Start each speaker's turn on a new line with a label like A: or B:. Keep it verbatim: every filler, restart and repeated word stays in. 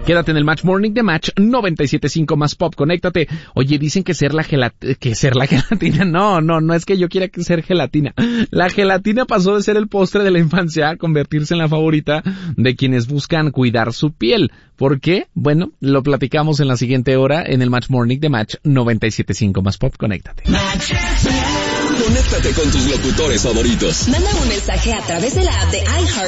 A: Quédate en el Match Morning de Match noventa y siete punto cinco más pop. Conéctate. Oye, dicen que ser la gelatina, que ser la gelatina, no, no, no es que yo quiera que ser gelatina. La gelatina pasó de ser el postre de la infancia a convertirse en la favorita de quienes buscan cuidar su piel. ¿Por qué? Bueno, lo platicamos en la siguiente hora en el Match Morning de Match noventa y siete punto cinco más pop. Conéctate.
B: Conéctate con tus locutores favoritos.
C: Manda un mensaje a través de la app de iHeart